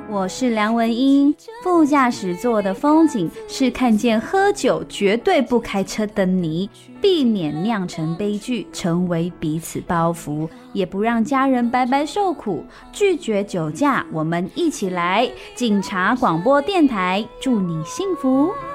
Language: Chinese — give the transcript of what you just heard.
我是梁文音。副驾驶座的风景是看见喝酒绝对不开车的你，避免酿成悲剧，成为彼此包袱，也不让家人白白受苦。拒绝酒驾，我们一起来！警察广播电台，祝你幸福。